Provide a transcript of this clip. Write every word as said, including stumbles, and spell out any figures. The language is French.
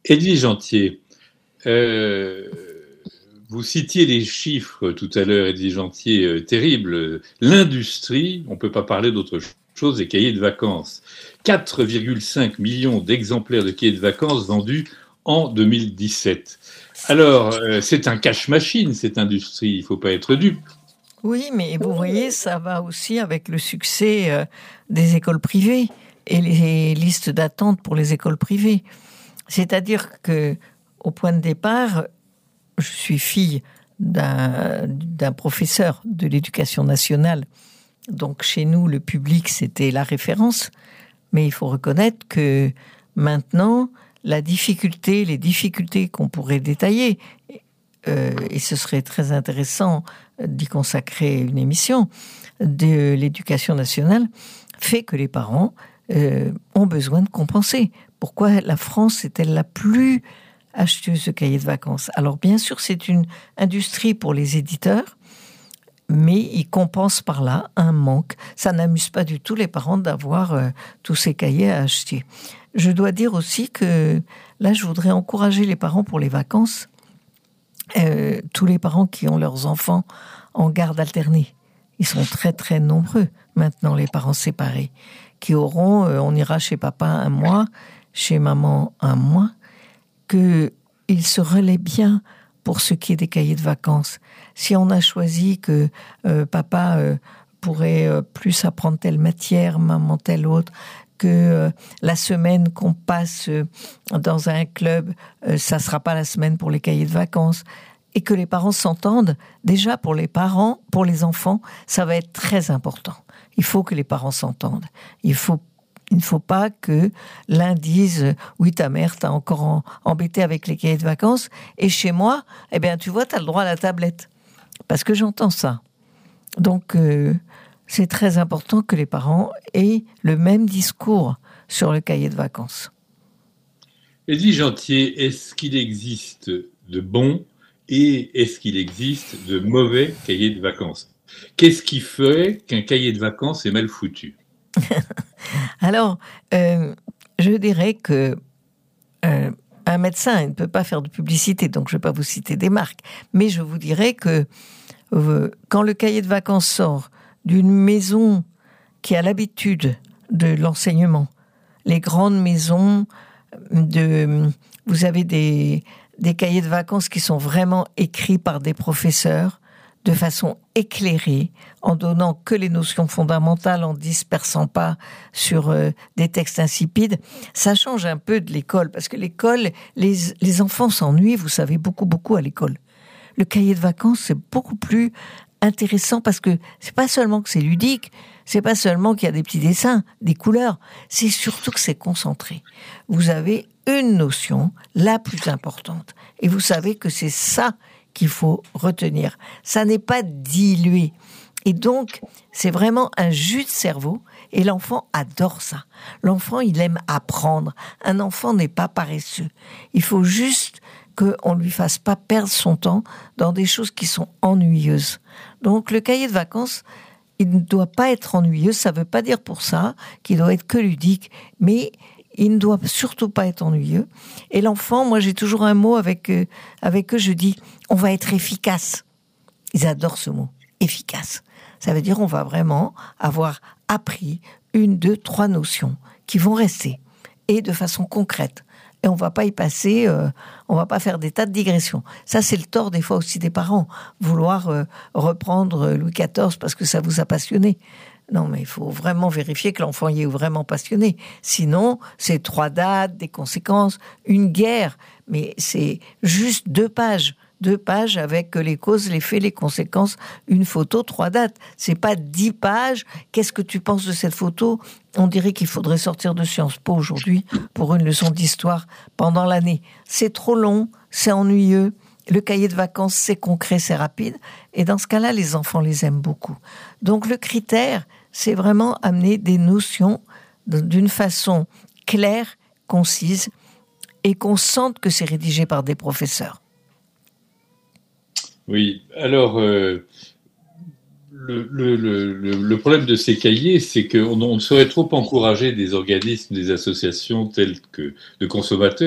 Edwige Antier, euh, vous citiez les chiffres tout à l'heure, Edwige Antier, euh, terribles. L'industrie, on ne peut pas parler d'autre chose, des cahiers de vacances. quatre virgule cinq millions d'exemplaires de cahiers de vacances vendus en deux mille dix-sept. Alors, euh, c'est un cash machine, cette industrie, il ne faut pas être dupe. Oui, mais vous voyez, ça va aussi avec le succès euh, des écoles privées et les listes d'attente pour les écoles privées. C'est-à-dire que, au point de départ, je suis fille d'un, d'un professeur de l'éducation nationale. Donc, chez nous, le public, c'était la référence. Mais il faut reconnaître que maintenant, la difficulté, les difficultés qu'on pourrait détailler, euh, et ce serait très intéressant d'y consacrer une émission, de l'éducation nationale, fait que les parents euh, ont besoin de compenser. Pourquoi la France est-elle la plus acheteuse de cahiers de vacances? Alors bien sûr, c'est une industrie pour les éditeurs, mais ils compensent par là un manque. Ça n'amuse pas du tout les parents d'avoir euh, tous ces cahiers à acheter. Je dois dire aussi que là, je voudrais encourager les parents pour les vacances, euh, tous les parents qui ont leurs enfants en garde alternée. Ils sont très très nombreux maintenant, les parents séparés, qui auront, euh, on ira chez papa un mois, chez maman un mois, qu'ils se relaient bien pour ce qui est des cahiers de vacances. Si on a choisi que euh, papa euh, pourrait euh, plus apprendre telle matière, maman telle autre, que euh, la semaine qu'on passe euh, dans un club, euh, ça sera pas la semaine pour les cahiers de vacances, et que les parents s'entendent, déjà pour les parents, pour les enfants, ça va être très important. Il faut que les parents s'entendent. Il faut Il ne faut pas que l'un dise « Oui, ta mère t'a encore en, embêté avec les cahiers de vacances, et chez moi, eh bien, tu vois, t'as le droit à la tablette. » Parce que j'entends ça. Donc, euh, c'est très important que les parents aient le même discours sur le cahier de vacances. Edwige Antier, est-ce qu'il existe de bons et est-ce qu'il existe de mauvais cahiers de vacances? Qu'est-ce qui ferait qu'un cahier de vacances est mal foutu? Alors, euh, je dirais que euh, un médecin il ne peut pas faire de publicité, donc je ne vais pas vous citer des marques, mais je vous dirais que euh, quand le cahier de vacances sort d'une maison qui a l'habitude de l'enseignement, les grandes maisons, de, vous avez des, des cahiers de vacances qui sont vraiment écrits par des professeurs, de façon éclairée, en donnant que les notions fondamentales, en dispersant pas sur euh, des textes insipides. Ça change un peu de l'école, parce que l'école, les, les enfants s'ennuient, vous savez, beaucoup, beaucoup à l'école. Le cahier de vacances, c'est beaucoup plus intéressant, parce que c'est pas seulement que c'est ludique, c'est pas seulement qu'il y a des petits dessins, des couleurs, c'est surtout que c'est concentré. Vous avez une notion, la plus importante, et vous savez que c'est ça qu'il faut retenir. Ça n'est pas dilué. Et donc, c'est vraiment un jus de cerveau et l'enfant adore ça. L'enfant, il aime apprendre. Un enfant n'est pas paresseux. Il faut juste qu'on ne lui fasse pas perdre son temps dans des choses qui sont ennuyeuses. Donc, le cahier de vacances, il ne doit pas être ennuyeux. Ça ne veut pas dire pour ça qu'il doit être que ludique, mais il ne doit surtout pas être ennuyeux. Et l'enfant, moi j'ai toujours un mot avec eux, avec eux, je dis, on va être efficace. Ils adorent ce mot, efficace. Ça veut dire on va vraiment avoir appris une, deux, trois notions qui vont rester, et de façon concrète. Et on va pas y passer, euh, on va pas faire des tas de digressions. Ça, c'est le tort des fois aussi des parents, vouloir euh, reprendre Louis quatorze parce que ça vous a passionné. Non, mais il faut vraiment vérifier que l'enfant y est vraiment passionné. Sinon, c'est trois dates, des conséquences, une guerre. Mais c'est juste deux pages. Deux pages avec les causes, les faits, les conséquences, une photo, trois dates. C'est pas dix pages. Qu'est-ce que tu penses de cette photo? On dirait qu'il faudrait sortir de Sciences Po aujourd'hui pour une leçon d'histoire pendant l'année. C'est trop long, c'est ennuyeux. Le cahier de vacances, c'est concret, c'est rapide. Et dans ce cas-là, les enfants les aiment beaucoup. Donc le critère, c'est vraiment amener des notions d'une façon claire, concise, et qu'on sente que c'est rédigé par des professeurs. Oui, alors euh, le, le, le, le problème de ces cahiers, c'est qu'on on saurait trop encourager des organismes, des associations telles que de consommateurs